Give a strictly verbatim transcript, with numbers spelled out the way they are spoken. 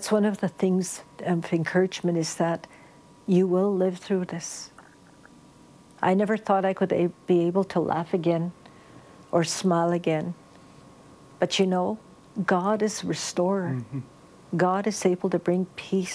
that's one of the things of encouragement, is that you will live through this. I never thought I could a- be able to laugh again or smile again. But you know, God is a restorer. Mhm. God is able to bring peace